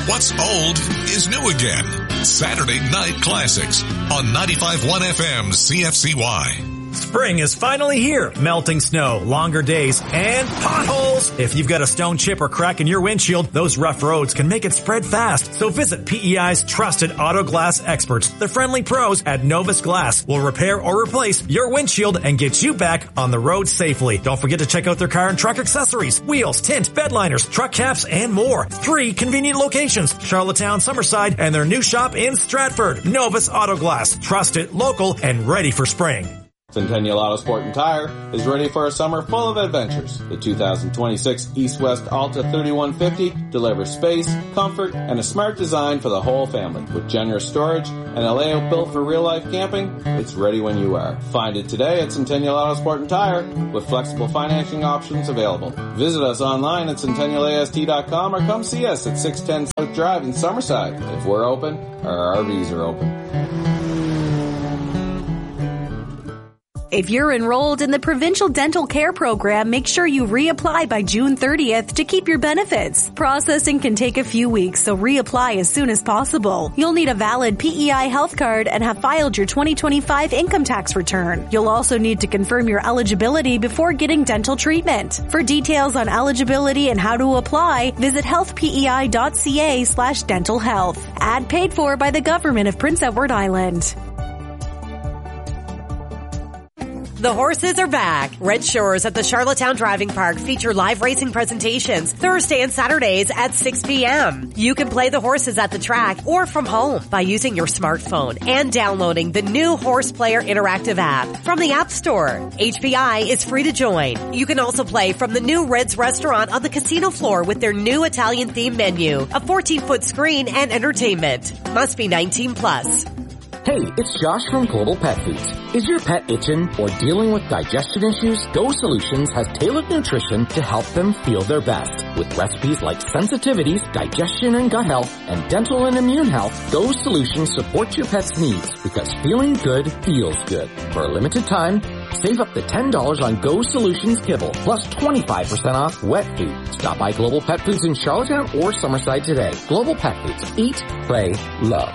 What's old is new again. Saturday Night Classics on 95.1 FM CFCY. Spring is finally here. Melting snow, longer days, and potholes. If you've got a stone chip or crack in your windshield, those rough roads can make it spread fast. So visit PEI's trusted auto glass experts. The friendly pros at Novus Glass will repair or replace your windshield and get you back on the road safely. Don't forget to check out their car and truck accessories, wheels, tint, bed liners, truck caps, and more. 3 convenient locations, Charlottetown, Summerside, and their new shop in Stratford. Novus Auto Glass. Trusted, local, and ready for spring. Centennial Auto Sport and Tire is ready for a summer full of adventures. The 2026 East-West Alta 3150 delivers space, comfort, and a smart design for the whole family. With generous storage and a layout built for real-life camping, it's ready when you are. Find it today at Centennial Auto Sport and Tire with flexible financing options available. Visit us online at centennialast.com or come see us at 610 South Drive in Summerside. If we're open, our RVs are open. If you're enrolled in the Provincial Dental Care Program, make sure you reapply by June 30th to keep your benefits. Processing can take a few weeks, so reapply as soon as possible. You'll need a valid PEI health card and have filed your 2025 income tax return. You'll also need to confirm your eligibility before getting dental treatment. For details on eligibility and how to apply, visit healthpei.ca/dental health. Ad paid for by the Government of Prince Edward Island. The horses are back. Red Shores at the Charlottetown Driving Park feature live racing presentations Thursday and Saturdays at 6 p.m. You can play the horses at the track or from home by using your smartphone and downloading the new Horse Player Interactive app from the App Store. HPI is free to join. You can also play from the new Red's Restaurant on the casino floor with their new Italian-themed menu, a 14-foot screen, and entertainment. Must be 19 plus. Hey, it's Josh from Global Pet Foods. Is your pet itching or dealing with digestion issues? Go Solutions has tailored nutrition to help them feel their best. With recipes like sensitivities, digestion and gut health, and dental and immune health, Go Solutions supports your pet's needs because feeling good feels good. For a limited time, save up to $10 on Go Solutions kibble, plus 25% off wet food. Stop by Global Pet Foods in Charlottetown or Summerside today. Global Pet Foods. Eat, play, love.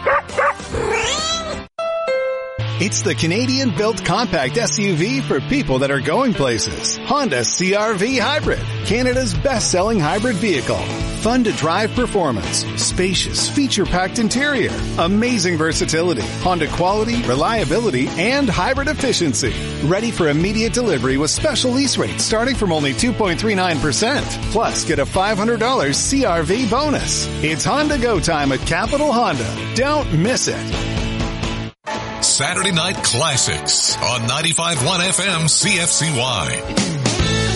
It's the Canadian-built compact SUV for people that are going places. Honda CR-V Hybrid, Canada's best-selling hybrid vehicle. Fun to drive performance, spacious, feature-packed interior, amazing versatility, Honda quality, reliability, and hybrid efficiency. Ready for immediate delivery with special lease rates starting from only 2.39%. Plus, get a $500 CR-V bonus. It's Honda Go time at Capital Honda. Don't miss it. Saturday Night Classics on 95.1 FM CFCY.